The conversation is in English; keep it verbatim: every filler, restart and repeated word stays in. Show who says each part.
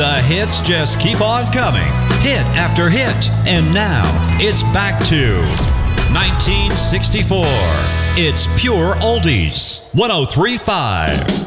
Speaker 1: The hits just keep on coming, hit after hit. And now, it's back to nineteen sixty-four. It's pure oldies. one oh three point five.